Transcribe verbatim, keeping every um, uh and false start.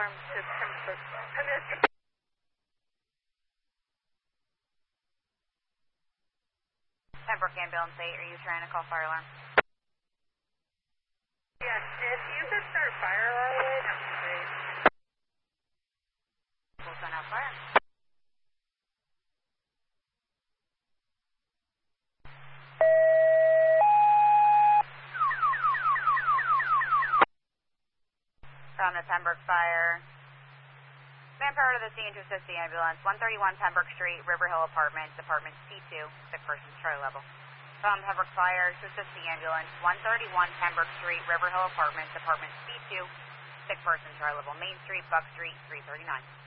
alarm system for pedestrian. Pembroke Ambulance eight, are you trying to call fire alarm? Yes, if you could start fire right away, that would be great. We'll send out fire. From the Pembroke Fire. Manpower to the scene to assist the ambulance. one thirty-one Pembroke Street, River Hill Apartments, Apartment C two, sick person, Charlie level. From Pembroke Fire to assist the ambulance. one thirty-one Pembroke Street, River Hill Apartments, Apartment C two, sick person, Charlie level. Main Street, Buck Street, three thirty-nine.